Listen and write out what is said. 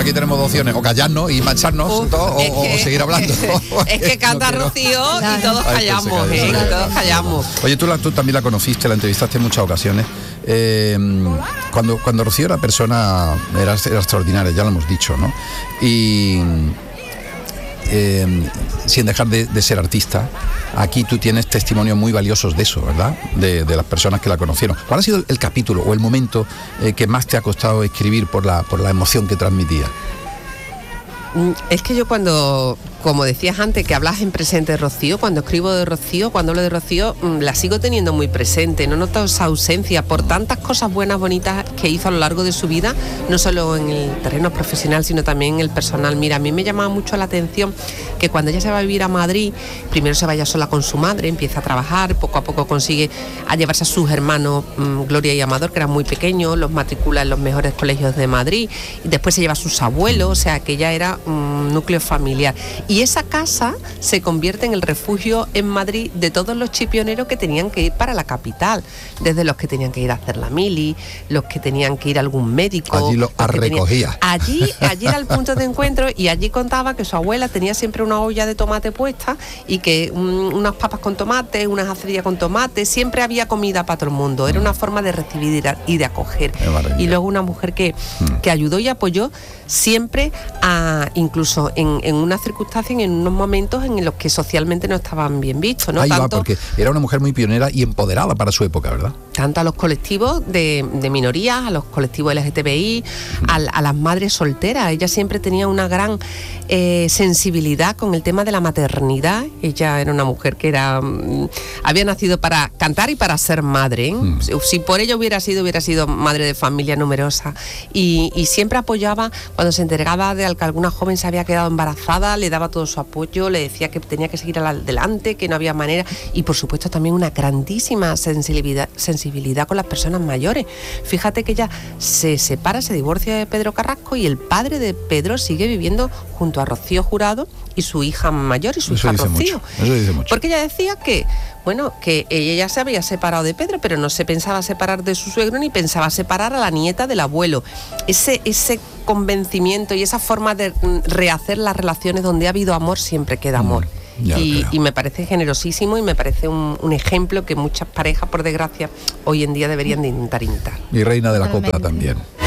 aquí tenemos dos opciones, o callarnos y mancharnos o seguir hablando. Es que canta Rocío y todos callamos, todos callamos. Oye, tú también la conociste, la entrevistaste en muchas ocasiones. Cuando Rocío era persona, era extraordinaria, ya lo hemos dicho, ¿no? Y sin dejar de ser artista, aquí tú tienes testimonios muy valiosos de eso, ¿verdad? De las personas que la conocieron. ¿Cuál ha sido el capítulo o el momento que más te ha costado escribir por la emoción que transmitía? Es que yo cuando, como decías antes, que hablas en presente de Rocío, cuando escribo de Rocío, cuando hablo de Rocío, la sigo teniendo muy presente, no noto esa ausencia por tantas cosas buenas, bonitas que hizo a lo largo de su vida, no solo en el terreno profesional, sino también en el personal. Mira, a mí me llamaba mucho la atención que cuando ella se va a vivir a Madrid, primero se vaya sola con su madre, empieza a trabajar, poco a poco consigue a llevarse a sus hermanos Gloria y Amador, que eran muy pequeños, los matricula en los mejores colegios de Madrid, y después se lleva a sus abuelos, o sea que ella era un núcleo familiar. Y esa casa se convierte en el refugio en Madrid de todos los chipioneros que tenían que ir para la capital, desde los que tenían que ir a hacer la mili, los que tenían que ir a algún médico. Allí los recogía. Allí era el punto de encuentro, y allí contaba que su abuela tenía siempre una olla de tomate puesta y que unas papas con tomate, unas acerillas con tomate, siempre había comida para todo el mundo. Era una forma de recibir y de acoger. Y luego una mujer que ayudó y apoyó siempre incluso en una circunstancia, en unos momentos en los que socialmente no estaban bien vistos, ¿no? Ahí va, porque era una mujer muy pionera y empoderada para su época, ¿verdad? Tanto a los colectivos de minorías, a los colectivos LGTBI, a las madres solteras. Ella siempre tenía una gran sensibilidad con el tema de la maternidad. Ella era una mujer que había nacido para cantar y para ser madre, ¿eh? Si por ello hubiera sido madre de familia numerosa, y siempre apoyaba cuando se enteraba de que alguna joven se había quedado embarazada, le daba todo su apoyo, le decía que tenía que seguir adelante, que no había manera, y por supuesto también una grandísima sensibilidad con las personas mayores. Fíjate que ella se separa, se divorcia de Pedro Carrasco, y el padre de Pedro sigue viviendo junto a Rocío Jurado y su hija mayor y su hija Rocío. Eso dice mucho. Porque ella decía que ella se había separado de Pedro, pero no se pensaba separar de su suegro ni pensaba separar a la nieta del abuelo. Ese convencimiento y esa forma de rehacer las relaciones donde ha habido amor, siempre queda amor. Y me parece generosísimo, y me parece un ejemplo que muchas parejas, por desgracia, hoy en día deberían de intentar imitar. Y reina de la copla también.